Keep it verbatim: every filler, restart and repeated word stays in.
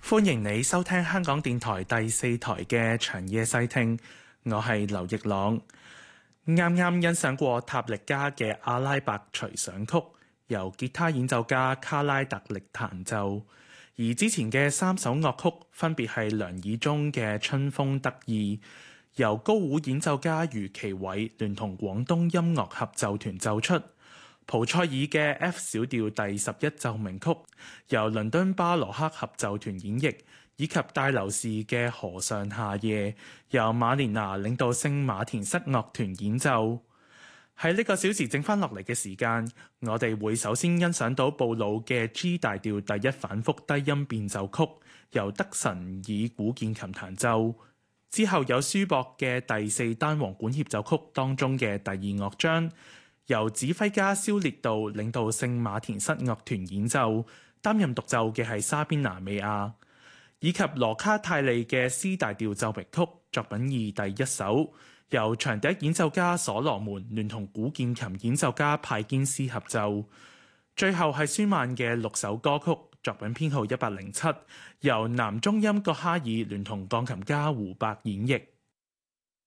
歡迎你收聽香港電台第四台嘅長夜細聽，我係劉奕朗。啱啱欣賞過塔力加嘅阿拉伯隨想曲，由吉他演奏家卡拉特力彈奏。而之前嘅三首樂曲分別係梁以忠嘅春風得意，由高胡演奏家余其偉聯同廣東音樂合奏團奏出；蒲塞爾嘅 F 小調第十一奏鳴曲，由倫敦巴羅克合奏團演繹；以及戴留士嘅《河上夏夜》，由馬連拿領導聖馬田室樂團演奏。喺呢個小時剩翻落嚟嘅時間，我哋會首先欣賞到布魯嘅 G 大調第一反覆低音變奏曲，由德臣以古鍵琴彈奏。之後有舒伯嘅第四單簧管協奏曲當中嘅第二樂章，由指揮家蕭列道領導聖馬田室樂團演奏，擔任獨奏嘅係沙邊拿美亞。以及羅卡泰利嘅 C 大調奏鳴曲作品二第一首，由長笛演奏家所羅門聯同古鍵琴演奏家派堅斯合奏。最後係舒曼嘅六首歌曲作品編號一百零七，由男中音葛哈爾聯同鋼琴家胡伯演繹。